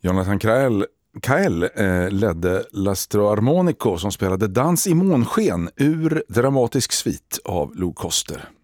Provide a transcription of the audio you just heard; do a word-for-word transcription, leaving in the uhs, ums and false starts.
Jonathan Caell, Caell eh, ledde L'Astro Armonico som spelade Dans i månsken ur Dramatisk svit av Lou Koster.